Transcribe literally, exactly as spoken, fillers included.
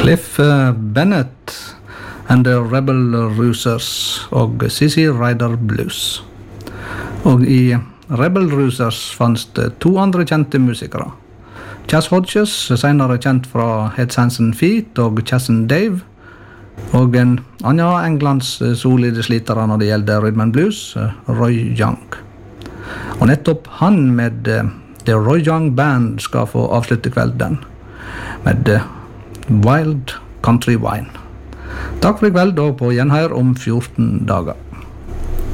Cliff Bennett and the Rebel Roosers og Sissy Rider Blues. Og i Rebel Roosers fanns det to andre kjente musikere. Chas Hodges, senere kjent fra Heads, Hands and Feet og Chassin' Dave, og en annen Englands solide slitere når det gjelder rhythm and blues, Roy Young. Og nettopp han med The Roy Young Band skal få avslutte kvelden med Wild Country Wine. Takk for i kveld, og på gjenhør om fjorten dager.